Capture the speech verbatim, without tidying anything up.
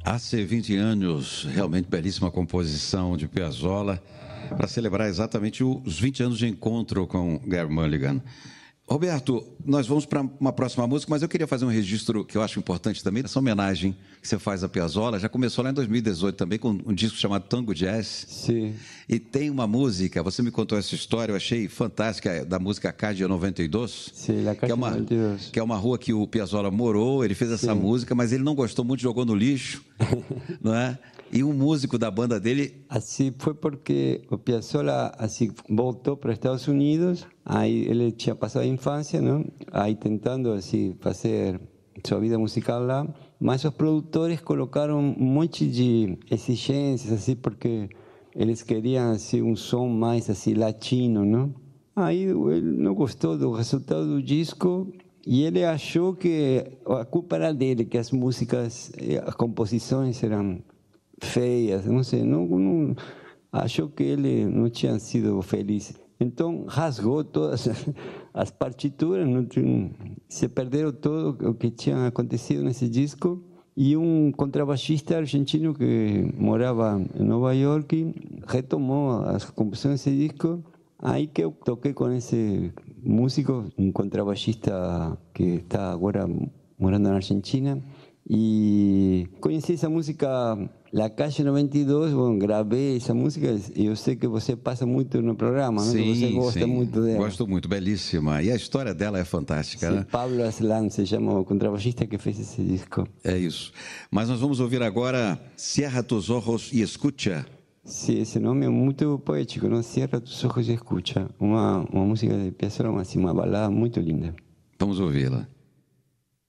Hace vinte anos, realmente belíssima composição de Piazzolla, para celebrar exatamente os vinte anos de encontro com Gary Mulligan. Roberto, nós vamos para uma próxima música, mas eu queria fazer um registro que eu acho importante também, essa homenagem que você faz a Piazzolla, já começou lá em dois mil e dezoito também, com um disco chamado Tango Jazz. Sim. E tem uma música, você me contou essa história, eu achei fantástica, da música Calle noventa e dois. Sim, La Calle que é uma, noventa e dois. Que é uma rua que o Piazzolla morou, ele fez essa Sim. música, mas ele não gostou muito, jogou no lixo, não é? E um músico da banda dele... Assim foi porque o Piazzolla assim, voltou para Estados Unidos, aí ele tinha passado a infância, não? Aí tentando assim, fazer sua vida musical lá, mas os produtores colocaram um monte de exigências, assim, porque eles queriam assim, um som mais assim, latino, não? Aí ele não gostou do resultado do disco e ele achou que a culpa era dele, que as músicas, as composições eram feias, não sei, não, não, achou que ele não tinha sido feliz. Então rasgou todas as partituras, não tinha, se perderam todo o que tinha acontecido nesse disco. E um contrabaixista argentino que morava em Nova York retomou as composições desse disco. Aí que eu toquei com esse músico, um contrabaixista que está agora morando na Argentina. E conheci essa música, La Calle noventa e dois, bom, gravei essa música e eu sei que você passa muito no programa, sim, né? Que você gosta sim. muito dela. Gosto muito, belíssima. E a história dela é fantástica, Sim, né? Pablo Aslan se chama o contrabaixista que fez esse disco. É isso. Mas nós vamos ouvir agora Cierra tus ojos y escucha. Sim, esse nome é muito poético, não? Cierra tus ojos e escucha. Uma, uma música de Piazzolla, assim, uma balada muito linda. Vamos ouvi-la.